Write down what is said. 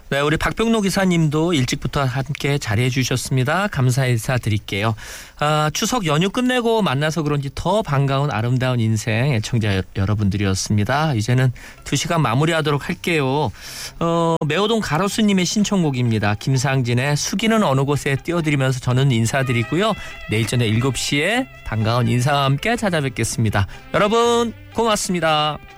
네, 우리 박병록 기사님도 일찍부터 함께 자리해 주셨습니다. 감사 인사 드릴게요. 추석 연휴 끝내고 만나서 그런지 더 반가운 아름다운 인생 애청자 여러분들이었습니다. 이제는 2시간 마무리하도록 할게요. 매호동 가로수님의 신청곡입니다. 김상진의 수기는 어느 곳에 띄워드리면서 저는 인사드리고요. 내일 저녁 7시에 반가운 인사와 함께 찾아뵙겠습니다. 여러분 고맙습니다.